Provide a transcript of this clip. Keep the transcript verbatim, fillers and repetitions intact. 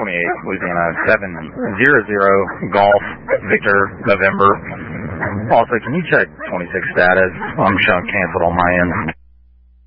twenty-eight, Louisiana, seven zero zero, Golf, Victor, November. Also, can you check twenty-six status? I'm showing canceled on my end.